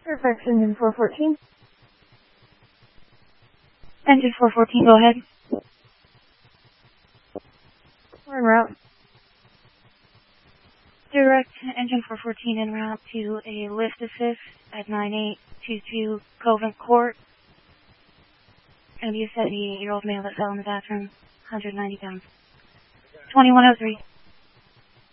Fairfax Engine 414. Engine 414, go ahead. We're en route. Direct Engine 414 en route to a lift assist at 9822 Covent Court. Going to be a 78-year-old male that fell in the bathroom, 190 pounds. 2103.